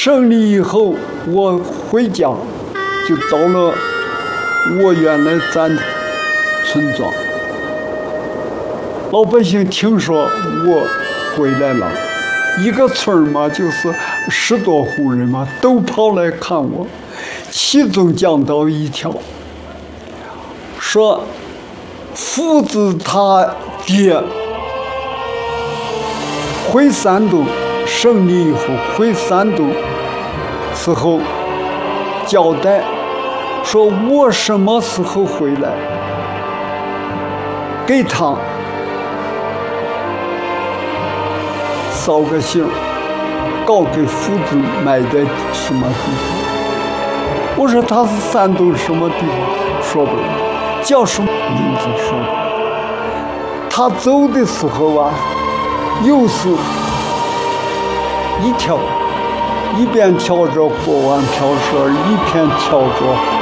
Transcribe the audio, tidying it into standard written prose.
胜利以后，我回家，就到了我原来站的村庄。老百姓听说我回来了，一个村嘛，就是10多户人嘛，都跑来看我。其中讲到一条，说父子他爹回山东，胜利以后回山东时候交代说我什么时候回来，给他捎个信，告给父子埋在什么地方。我说他是山东什么地方，说不了，叫什么名字说不了。他走的时候啊，又是一边跳着国王跳绳，一边跳着